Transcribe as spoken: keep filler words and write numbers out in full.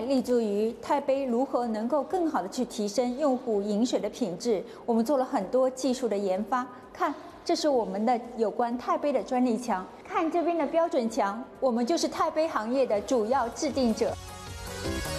立足于太杯如何能够更好的去提升用户饮水的品质，我们做了很多技术的研发。看，这是我们的有关太杯的专利墙，看这边的标准墙，我们就是太杯行业的主要制定者。